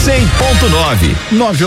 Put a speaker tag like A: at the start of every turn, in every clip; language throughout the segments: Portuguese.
A: 100.9.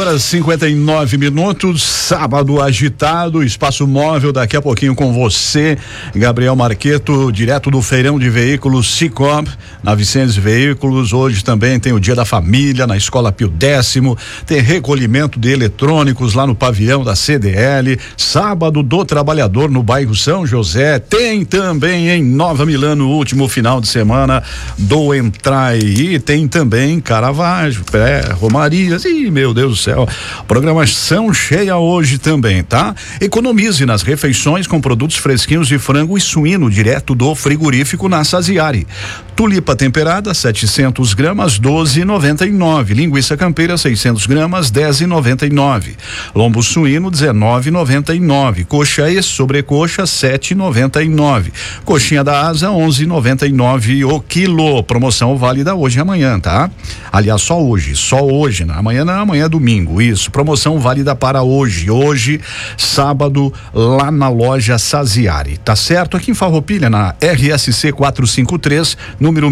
B: 9h59, sábado agitado, Espaço Móvel, daqui a pouquinho com você, Gabriel Marqueto, direto do Feirão de Veículos Sicoob, na Vicentes Veículos. Hoje também tem o Dia da Família na Escola Pio X, tem recolhimento de eletrônicos lá no pavilhão da CDL, sábado do trabalhador no bairro São José, tem também em Nova Milano, último final de semana do Entrai, e tem também Caravaggio, Romarias, e meu Deus do céu, programação cheia hoje também, tá? Economize nas refeições com produtos fresquinhos de frango e suíno direto do frigorífico na Saziari. Tulipa temperada 700 gramas 12,99. Linguiça campeira 600 gramas 10,99. Lombo suíno 19,99. Coxa e sobrecoxa 7,99. Coxinha da asa 11,99 o quilo. Promoção válida hoje e amanhã, tá? Aliás, só hoje, né? Amanhã não, amanhã é domingo, isso. Promoção válida para hoje, sábado, lá na loja Saziari, tá certo? Aqui em Farroupilha, na RSC 453, número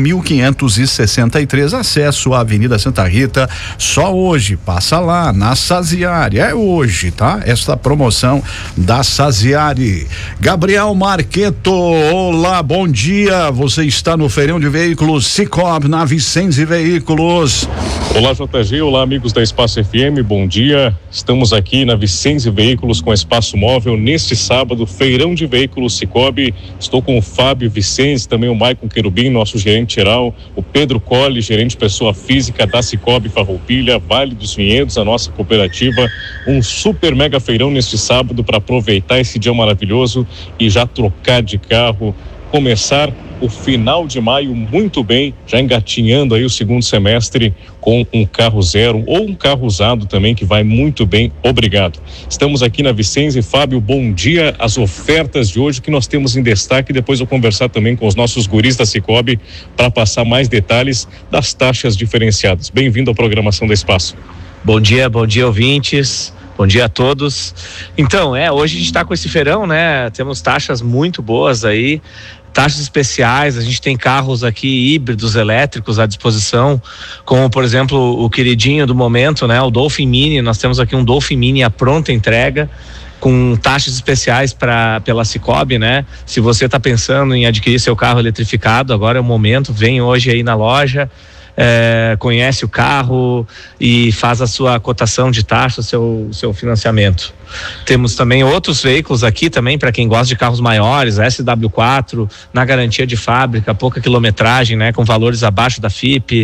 B: 1563, acesso à Avenida Santa Rita. Só hoje, passa lá na Saziari, é hoje, tá? Esta promoção da Saziari. Gabriel Marqueto, olá, bom dia, você está no Feirão de Veículos Sicoob, na Vicentes Veículos.
C: Olá, JG, olá, amigos da Espaço FM, bom dia. Estamos aqui na Vicentes Veículos com Espaço Móvel neste sábado, Feirão de Veículos Sicoob. Estou com o Fábio Vicentes, também o Maicon Querubim, nosso gerente geral, o Pedro Colli, gerente pessoa física da Sicoob Farroupilha, Vale dos Vinhedos, a nossa cooperativa. Um super mega feirão neste sábado para aproveitar esse dia maravilhoso e já trocar de carro, começar o final de maio muito bem, já engatinhando aí o segundo semestre com um carro zero ou um carro usado também que vai muito bem, obrigado. Estamos aqui na Vicentes e Fábio, bom dia, as ofertas de hoje que nós temos em destaque, depois eu conversar também com os nossos guris da Sicoob para passar mais detalhes das taxas diferenciadas. Bem-vindo à programação da Espaço.
D: Bom dia ouvintes. Bom dia a todos. Então, hoje a gente está com esse feirão, né? Temos taxas muito boas aí, taxas especiais. A gente tem carros aqui híbridos elétricos à disposição, como por exemplo o queridinho do momento, né? O Dolphin Mini. Nós temos aqui um Dolphin Mini à pronta entrega, com taxas especiais pela Sicoob, né? Se você está pensando em adquirir seu carro eletrificado, agora é o momento, vem hoje aí na loja, conhece o carro e faz a sua cotação de taxa, seu financiamento. Temos também outros veículos aqui também para quem gosta de carros maiores, SW4 na garantia de fábrica, pouca quilometragem, né? Com valores abaixo da FIP,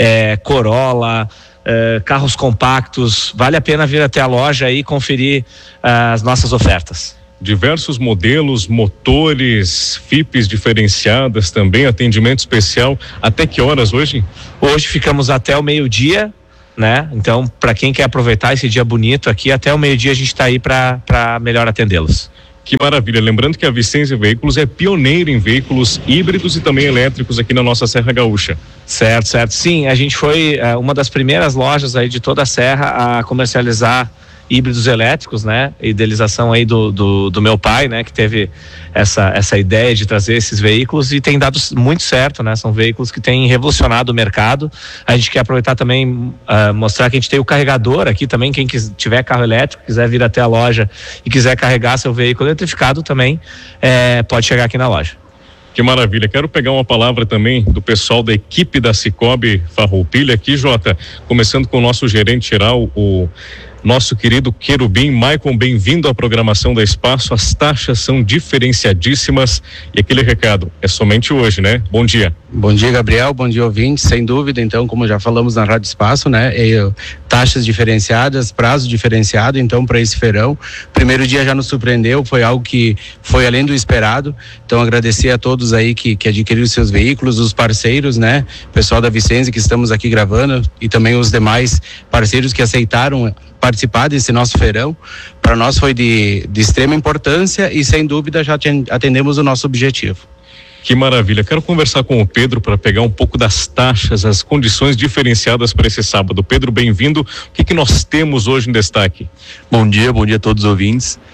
D: Corolla, carros compactos. Vale a pena vir até a loja e conferir as nossas ofertas.
C: Diversos modelos, motores, FIPs diferenciadas também, atendimento especial. Até que horas hoje?
D: Hoje ficamos até o meio-dia, né? Então, para quem quer aproveitar esse dia bonito aqui, até o meio-dia a gente está aí para melhor atendê-los.
C: Que maravilha, lembrando que a Vicentes Veículos é pioneira em veículos híbridos e também elétricos aqui na nossa Serra Gaúcha.
D: Certo, sim, a gente foi uma das primeiras lojas aí de toda a Serra a comercializar híbridos elétricos, né? Idealização aí do meu pai, né? Que teve essa ideia de trazer esses veículos e tem dado muito certo, né? São veículos que têm revolucionado o mercado. A gente quer aproveitar também, mostrar que a gente tem o carregador aqui também, quem tiver carro elétrico, quiser vir até a loja e quiser carregar seu veículo eletrificado também, pode chegar aqui na loja.
C: Que maravilha, quero pegar uma palavra também do pessoal da equipe da Sicoob Farroupilha aqui, Jota, começando com o nosso gerente geral, o nosso querido Querubim. Maicon, bem-vindo à programação da Espaço. As taxas são diferenciadíssimas e aquele recado é somente hoje, né? Bom dia.
E: Bom dia, Gabriel, bom dia, ouvintes. Sem dúvida, então, como já falamos na Rádio Espaço, né? Taxas diferenciadas, prazo diferenciado, então, para esse feirão. Primeiro dia já nos surpreendeu, foi algo que foi além do esperado. Então, agradecer a todos aí que adquiriram seus veículos, os parceiros, né? Pessoal da Vicentes que estamos aqui gravando e também os demais parceiros que aceitaram participar desse nosso feirão. Para nós foi de extrema importância e sem dúvida já atendemos o nosso objetivo.
C: Que maravilha, quero conversar com o Pedro para pegar um pouco das taxas, as condições diferenciadas para esse sábado. Pedro, bem-vindo. O que nós temos hoje em destaque?
F: Bom dia a todos os ouvintes.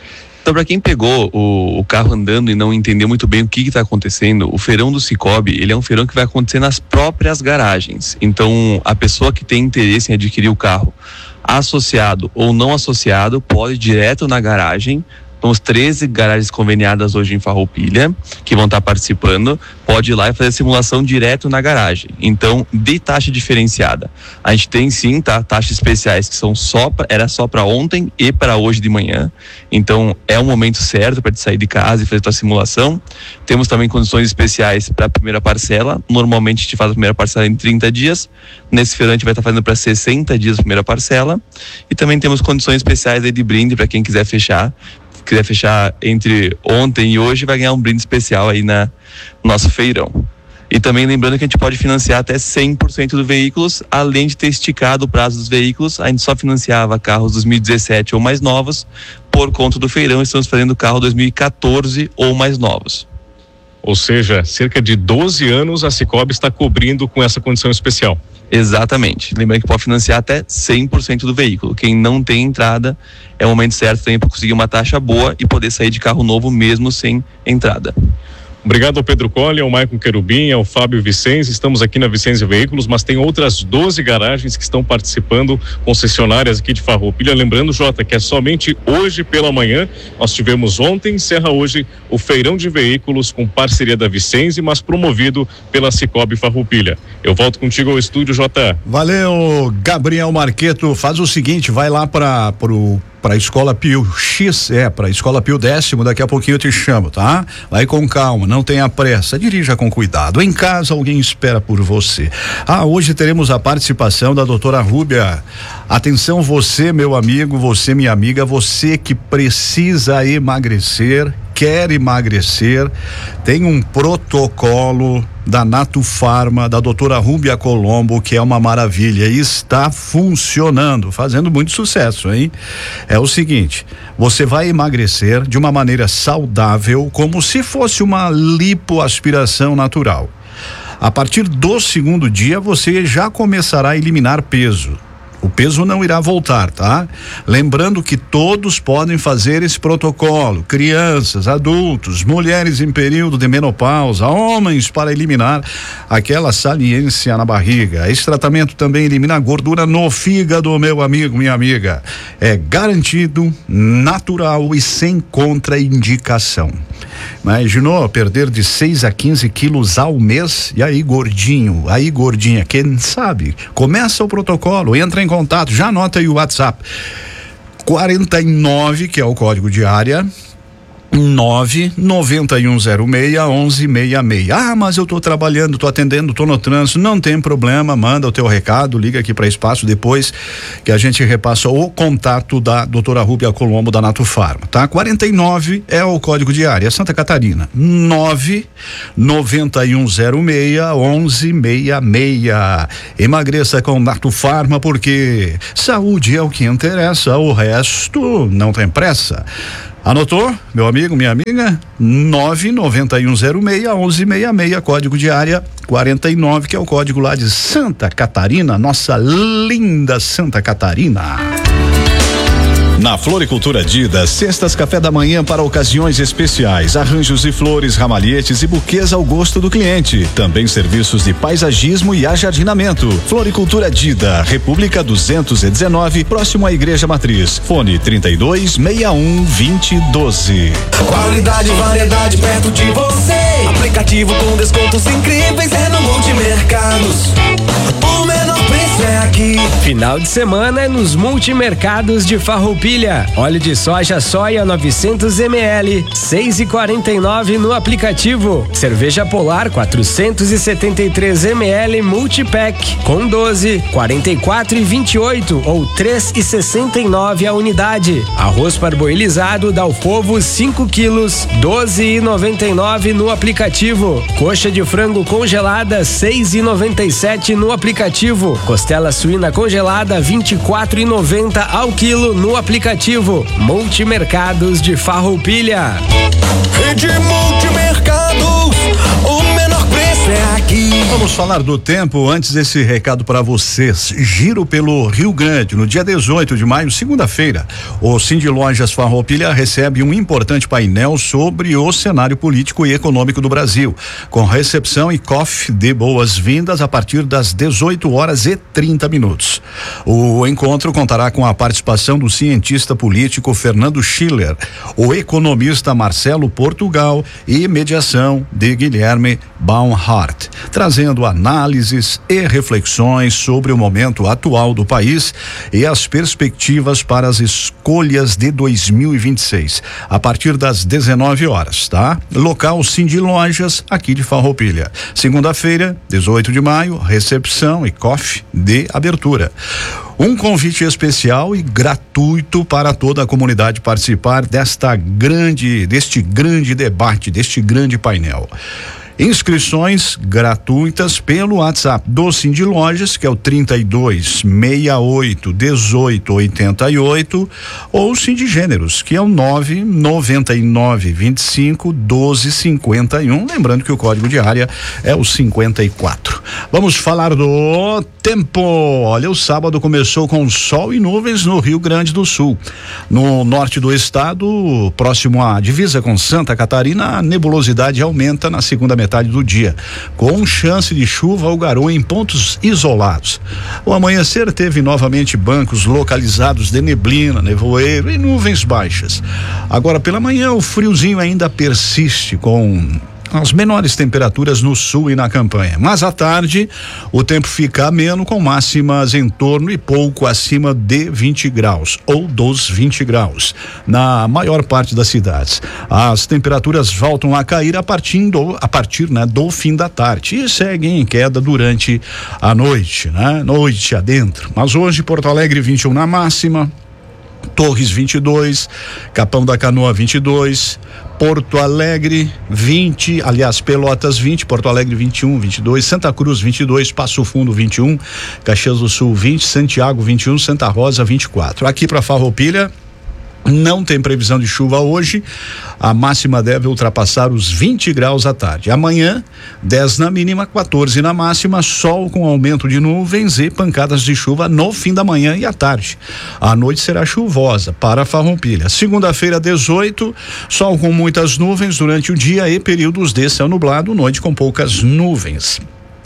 A: Então, para quem pegou o carro andando e não entendeu muito bem o que está acontecendo, o feirão do Cicobi, ele é um feirão que vai acontecer nas próprias garagens. Então, a pessoa que tem interesse em adquirir o carro associado ou não associado pode ir direto na garagem. Temos 13 garagens conveniadas hoje em Farroupilha que vão estar participando. Pode ir lá e fazer a simulação direto na garagem. Então, de taxa diferenciada, a gente tem sim, tá, taxas especiais que são era só para ontem e para hoje de manhã. Então, é o momento certo para sair de casa e fazer a simulação. Temos também condições especiais para a primeira parcela. Normalmente a gente faz a primeira parcela em 30 dias. Nesse feirão a gente vai estar fazendo para 60 dias a primeira parcela. E também temos condições especiais aí de brinde para quem quiser fechar entre ontem e hoje, vai ganhar um brinde especial aí no nosso feirão. E também lembrando que a gente pode financiar até 100% dos veículos, além de ter esticado o prazo dos veículos. A gente só financiava carros 2017 ou mais novos. Por conta do feirão, estamos fazendo carro 2014 ou mais novos.
C: Ou seja, cerca de 12 anos a Cicobi está cobrindo com essa condição especial.
A: Exatamente. Lembrando que pode financiar até 100% do veículo. Quem não tem entrada, é o momento certo também para conseguir uma taxa boa e poder sair de carro novo mesmo sem entrada.
C: Obrigado ao Pedro Colli, ao Maicon Querubim, ao Fábio Vicens. Estamos aqui na Vicens Veículos, mas tem outras 12 garagens que estão participando, concessionárias aqui de Farroupilha. Lembrando, Jota, que é somente hoje pela manhã. Nós tivemos ontem, encerra hoje o Feirão de Veículos com parceria da Vicens, mas promovido pela Cicobi Farroupilha. Eu volto contigo ao estúdio, Jota.
B: Valeu, Gabriel Marqueto. Faz o seguinte, vai lá para a Escola Pio X, para a Escola Pio 10º, daqui a pouquinho eu te chamo, tá? Vai com calma, não tenha pressa, dirija com cuidado. Em casa alguém espera por você. Hoje teremos a participação da doutora Rúbia. Atenção você, meu amigo, você, minha amiga, você que precisa emagrecer, quer emagrecer, tem um protocolo da Natufarma, da doutora Rúbia Colombo, que é uma maravilha e está funcionando, fazendo muito sucesso, hein? É o seguinte, você vai emagrecer de uma maneira saudável, como se fosse uma lipoaspiração natural. A partir do segundo dia, você já começará a eliminar peso. O peso não irá voltar, tá? Lembrando que todos podem fazer esse protocolo, crianças, adultos, mulheres em período de menopausa, homens, para eliminar aquela saliência na barriga. Esse tratamento também elimina a gordura no fígado, meu amigo, minha amiga. É garantido, natural e sem contraindicação. Imaginou perder de 6 a 15 quilos ao mês? E aí, gordinho, aí, gordinha, quem sabe? Começa o protocolo, entra em contato, já anota aí o WhatsApp 49, que é o código de área, 99106-1166. Mas eu tô trabalhando, tô atendendo, tô no trânsito. Não tem problema, manda o teu recado, liga aqui para Espaço depois que a gente repassa o contato da doutora Rúbia Colombo da Natufarma, tá? 49 é o código de área, Santa Catarina, 99106-1166. Emagreça com Natufarma, porque saúde é o que interessa, o resto não tem pressa. Anotou, meu amigo, minha amiga? 99106-1166, código de área 49, que é o código lá de Santa Catarina, nossa linda Santa Catarina. Na Floricultura Dida, cestas café da manhã para ocasiões especiais, arranjos de flores, ramalhetes e buquês ao gosto do cliente. Também serviços de paisagismo e ajardinamento. Floricultura Dida, República 219, próximo à Igreja Matriz. Fone 3261-2012.
F: Qualidade e variedade perto de você. Aplicativo com descontos incríveis é no Multimercados. O menor preço é aqui.
G: Final de semana é nos Multimercados de Farroupilha. Óleo de soja 900 ml, 6,49 no aplicativo. Cerveja Polar 473 ml Multipack com 12, 44,28 ou 3,69 a unidade. Arroz parboilizado Dalpovo 5 quilos, 12,99 no aplicativo. Coxa de frango congelada 6,97 no aplicativo. Costela suína congelada 24,90 ao quilo no aplicativo. Multimercados de Farroupilha.
F: Rede Multimercados, o menor preço é aqui.
B: Vamos falar do tempo. Antes desse recado para vocês. Giro pelo Rio Grande. No dia 18 de maio, segunda-feira, o Cindy Lojas Farroupilha recebe um importante painel sobre o cenário político e econômico do Brasil, com recepção e coffee de boas-vindas a partir das 18h30. O encontro contará com a participação do cientista político Fernando Schiller, o economista Marcelo Portugal e mediação de Guilherme Baumhart, trazendo análises e reflexões sobre o momento atual do país e as perspectivas para as escolhas de 2026, a partir das 19h, tá? Local Cindy Lojas, aqui de Farroupilha. Segunda-feira, 18 de maio, recepção e coffee de abertura. Um convite especial e gratuito para toda a comunidade participar deste grande debate, deste grande painel. Inscrições gratuitas pelo WhatsApp do Cindy Lojas, que é o 3268-1888, ou Cindy Gêneros, que é o 99925-1251. Lembrando que o código de área é o 54. Vamos falar do tempo. Olha, o sábado começou com sol e nuvens no Rio Grande do Sul. No norte do estado, próximo à divisa com Santa Catarina, a nebulosidade aumenta na segunda metade do dia, com chance de chuva ou garoa em pontos isolados. O amanhecer teve novamente bancos localizados de neblina, nevoeiro e nuvens baixas. Agora pela manhã o friozinho ainda persiste, com as menores temperaturas no sul e na campanha, mas à tarde o tempo fica ameno, com máximas em torno e pouco acima de 20 graus ou dos 20 graus na maior parte das cidades. As temperaturas voltam a cair a partir do fim da tarde e seguem em queda durante a noite, noite adentro. Mas hoje Porto Alegre 21 na máxima, Torres 22, Capão da Canoa 22, Porto Alegre 20, aliás, Pelotas 20, Porto Alegre 21, 22, Santa Cruz 22, Passo Fundo 21, Caxias do Sul 20, Santiago 21, Santa Rosa 24. Aqui para Farroupilha não tem previsão de chuva hoje, a máxima deve ultrapassar os 20 graus à tarde. Amanhã, 10 na mínima, 14 na máxima, sol com aumento de nuvens e pancadas de chuva no fim da manhã e à tarde. A noite será chuvosa para Farroupilha. Segunda-feira, 18, sol com muitas nuvens durante o dia e períodos de céu nublado, noite com poucas nuvens.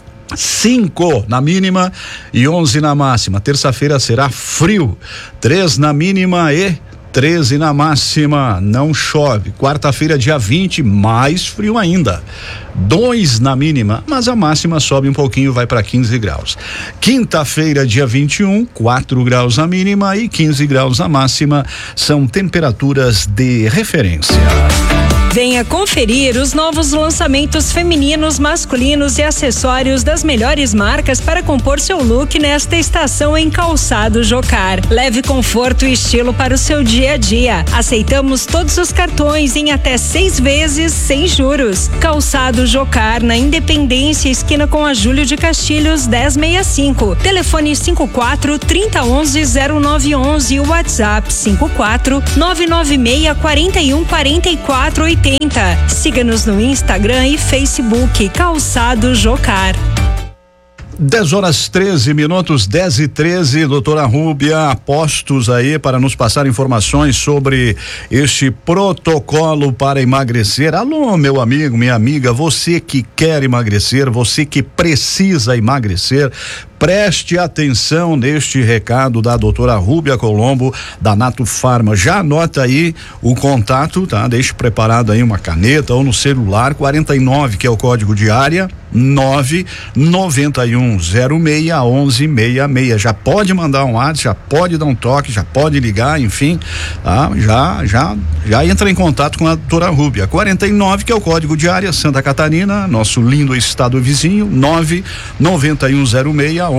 B: 5 na mínima e 11 na máxima. Terça-feira será frio, 3 na mínima e 13 na máxima, não chove. Quarta-feira, dia 20, mais frio ainda. 2 na mínima, mas a máxima sobe um pouquinho, vai para 15 graus. Quinta-feira, dia 21, 4 graus na mínima e 15 graus na máxima, são temperaturas de referência.
H: Venha conferir os novos lançamentos femininos, masculinos e acessórios das melhores marcas para compor seu look nesta estação em Calçado Jocar. Leve conforto e estilo para o seu dia a dia. Aceitamos todos os cartões em até 6 vezes sem juros. Calçado Jocar, na Independência, esquina com a Júlio de Castilhos 1065. Telefone 54 3011 0911 e o WhatsApp 54 996 41 44 80. Siga-nos no Instagram e Facebook, Calçado Jocar.
B: 10h13, 10h13, doutora Rúbia, postos aí para nos passar informações sobre este protocolo para emagrecer. Alô, meu amigo, minha amiga, você que quer emagrecer, você que precisa emagrecer, preste atenção neste recado da doutora Rúbia Colombo, da Nato Farma. Já anota aí o contato, tá? Deixe preparado aí uma caneta ou no celular, 49, que é o código de área, 991061166. Já pode mandar um WhatsApp, já pode dar um toque, já pode ligar, enfim, tá? Já entra em contato com a doutora Rúbia. 49, que é o código de área, Santa Catarina, nosso lindo estado vizinho, 991061166.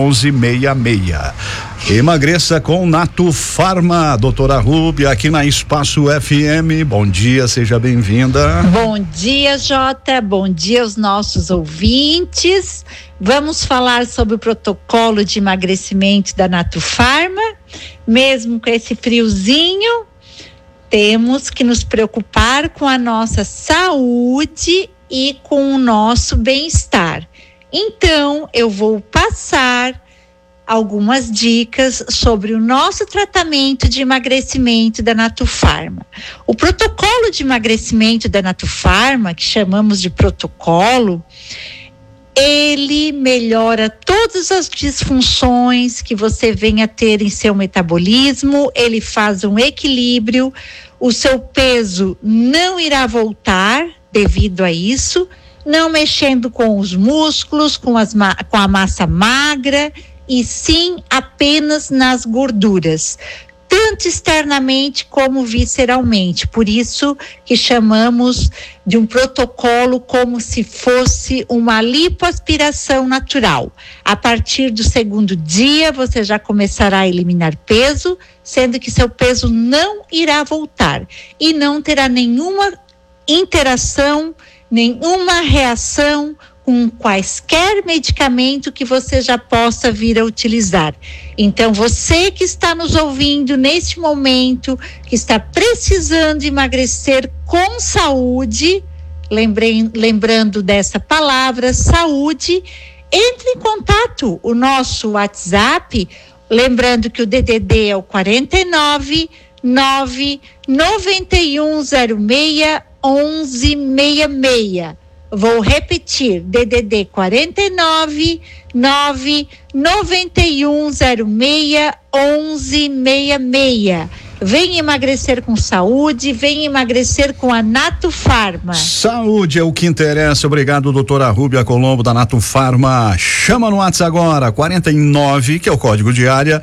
B: Emagreça com Nato Farma, doutora Rúbia, aqui na Espaço FM. Bom dia, seja bem-vinda.
I: Bom dia, Jota, bom dia aos nossos ouvintes. Vamos falar sobre o protocolo de emagrecimento da Nato Farma. Mesmo com esse friozinho, temos que nos preocupar com a nossa saúde e com o nosso bem-estar. Então, eu vou passar algumas dicas sobre o nosso tratamento de emagrecimento da Natufarma. O protocolo de emagrecimento da Natufarma, que chamamos de protocolo, ele melhora todas as disfunções que você venha a ter em seu metabolismo, ele faz um equilíbrio, o seu peso não irá voltar devido a isso, não mexendo com os músculos, com a massa magra, e sim apenas nas gorduras, tanto externamente como visceralmente. Por isso que chamamos de um protocolo como se fosse uma lipoaspiração natural. A partir do 2º dia, você já começará a eliminar peso, sendo que seu peso não irá voltar e não terá nenhuma interação, nenhuma reação com quaisquer medicamento que você já possa vir a utilizar. Então, você que está nos ouvindo neste momento, que está precisando emagrecer com saúde, lembrando dessa palavra, saúde, entre em contato, o nosso WhatsApp, lembrando que o DDD é o 49 99106 1166. Vou repetir, DDD 49 99106 1166. Vem emagrecer com saúde, vem emagrecer com a Natufarma.
B: Saúde é o que interessa. Obrigado, doutora Rúbia Colombo da Natufarma. Chama no WhatsApp agora, 49, que é o código de área,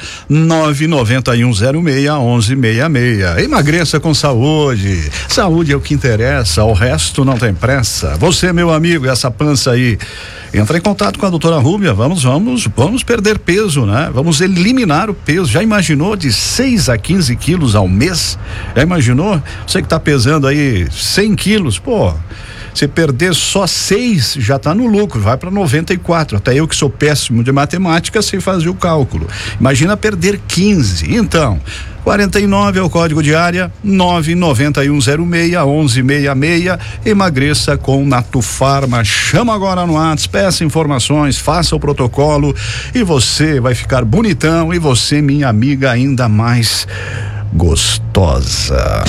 B: 991061166. Emagreça com saúde. Saúde é o que interessa, o resto não tem pressa. Você, meu amigo, essa pança aí, entra em contato com a doutora Rúbia. Vamos perder peso, né? Vamos eliminar o peso. Já imaginou de 6 a 15 quilos ao mês? Já imaginou? Você que tá pesando aí 100 quilos, pô, se perder só 6, já tá no lucro, vai para 94. Até eu que sou péssimo de matemática sei fazer o cálculo. Imagina perder 15. Então, 49 é o código de área, 991061166. Emagreça com Natufarma. Chama agora no WhatsApp, peça informações, faça o protocolo e você vai ficar bonitão e você, minha amiga, ainda mais gostosa.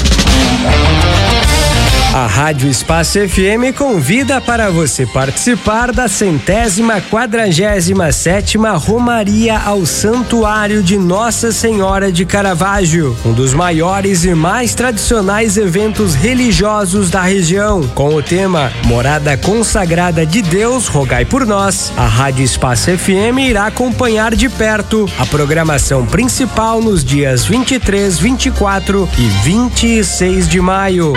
G: A Rádio Espaço FM convida para você participar da 147ª Romaria ao Santuário de Nossa Senhora de Caravaggio, um dos maiores e mais tradicionais eventos religiosos da região. Com o tema Morada Consagrada de Deus, rogai por nós, a Rádio Espaço FM irá acompanhar de perto a programação principal nos dias 23, 24 e 26 de maio.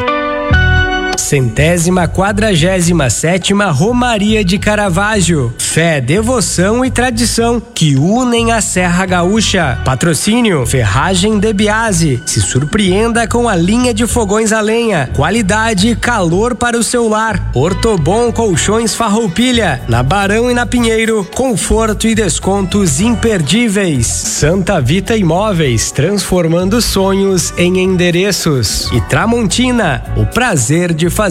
G: 147ª Romaria de Caravaggio. Fé, devoção e tradição que unem a Serra Gaúcha. Patrocínio Ferragem de Biase. Se surpreenda com a linha de fogões a lenha. Qualidade e calor para o seu lar. Ortobon Colchões Farroupilha. Na Barão e na Pinheiro, conforto e descontos imperdíveis. Santa Vita Imóveis, transformando sonhos em endereços. E Tramontina, o prazer de fazer